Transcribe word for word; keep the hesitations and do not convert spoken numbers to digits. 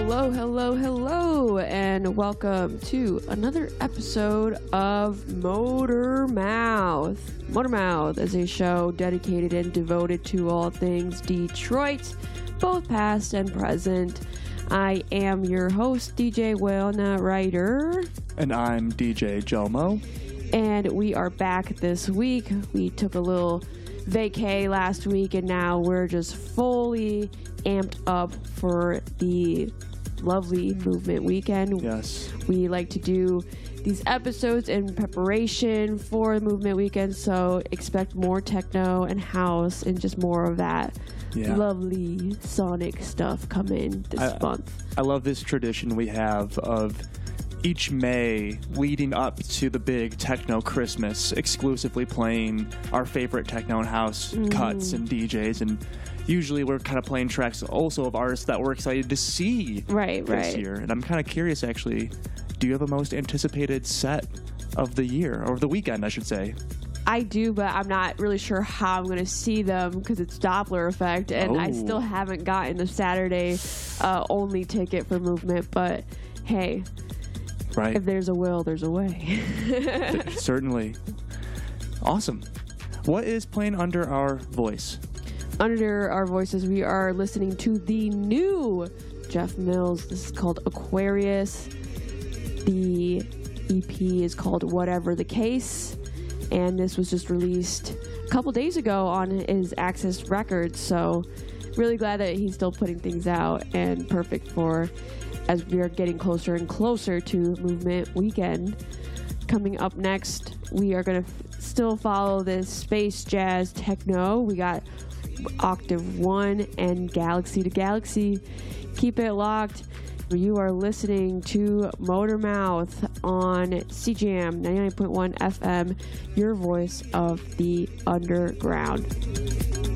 Hello, hello, hello, and welcome to another episode of Motor Mouth. Motor Mouth is a show dedicated and devoted to all things Detroit, both past and present. I am your host, D J Whalena Ryder. And I'm D J Jomo. And we are back this week. We took a little vacay last week, and now we're just fully amped up for the lovely movement weekend. Yes. We like to do these episodes in preparation for movement weekend, so expect more techno and house and just more of that yeah. lovely sonic stuff coming this I, month. I love this tradition we have of each May leading up to the big techno Christmas exclusively playing our favorite techno and house mm. cuts and D Js, and usually we're kind of playing tracks also of artists that we're excited to see right, this right. year. And I'm kind of curious, actually, do you have a most anticipated set of the year, or the weekend, I should say? I do, but I'm not really sure how I'm going to see them because it's Doppler effect, and oh. I still haven't gotten the Saturday uh, only ticket for movement, but hey, right. if there's a will, there's a way. Certainly. Awesome. What is playing under our voice? Under our voices, we are listening to the new Jeff Mills. This is called Aquarius. The E P is called Whatever the Case, and this was just released a couple days ago on his Access Records, so really glad that he's still putting things out, and perfect for as we are getting closer and closer to Movement Weekend. Coming up next, we are going to f- still follow this space jazz techno. We got Octave One and Galaxy to Galaxy. Keep it locked. You are listening to Motor Mouth on C J M ninety-nine point one F M, your voice of the underground.